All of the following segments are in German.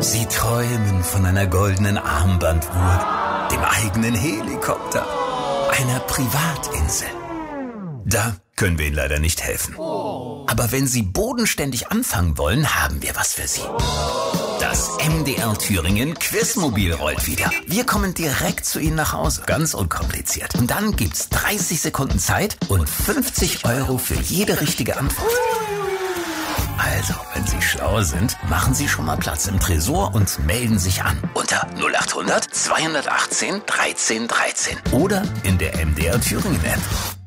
Sie träumen von einer goldenen Armbanduhr, dem eigenen Helikopter, einer Privatinsel. Da können wir Ihnen leider nicht helfen. Aber wenn Sie bodenständig anfangen wollen, haben wir was für Sie. Das MDR Thüringen Quizmobil rollt wieder. Wir kommen direkt zu Ihnen nach Hause. Ganz unkompliziert. Und dann gibt's 30 Sekunden Zeit und 50 € für jede richtige Antwort. Also, wenn Sie schlau sind, machen Sie schon mal Platz im Tresor und melden sich an. Unter 0800 218 13 13. Oder in der MDR Thüringen App.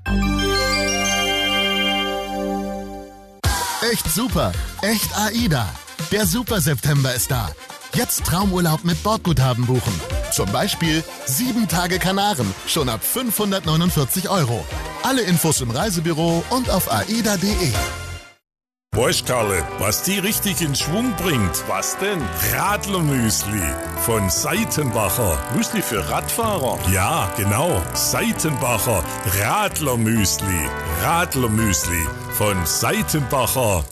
Echt super, echt AIDA. Der Super September ist da. Jetzt Traumurlaub mit Bordguthaben buchen. Zum Beispiel 7 Tage Kanaren, schon ab 549 €. Alle Infos im Reisebüro und auf aida.de. Weißt Karle, was die richtig in Schwung bringt? Was denn? Radlermüsli von Seitenbacher. Müsli für Radfahrer? Ja, genau. Seitenbacher Radlermüsli. Radlermüsli von Seitenbacher.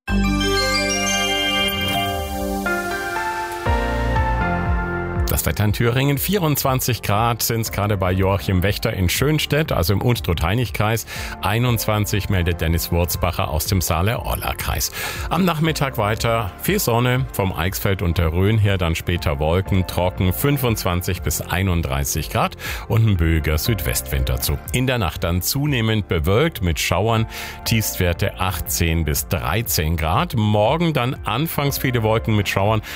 Das Wetter in Thüringen, 24 Grad sind es gerade bei Joachim Wächter in Schönstedt, also im Unstrut-Heinig-Kreis. 21 meldet Dennis Wurzbacher aus dem Saale-Orla-Kreis. Am Nachmittag weiter viel Sonne, vom Eichsfeld und der Rhön her dann später Wolken, trocken, 25 bis 31 Grad und ein böiger Südwestwind dazu. In der Nacht dann zunehmend bewölkt mit Schauern, Tiefstwerte 18 bis 13 Grad. Morgen dann anfangs viele Wolken mit Schauern,